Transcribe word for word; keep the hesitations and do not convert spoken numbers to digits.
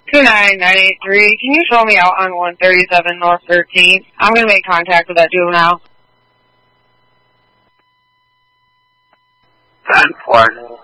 two nine nine eight three. Can you show me out on one thirty-seven North thirteenth? I'm going to make contact with that juvenile. ten four.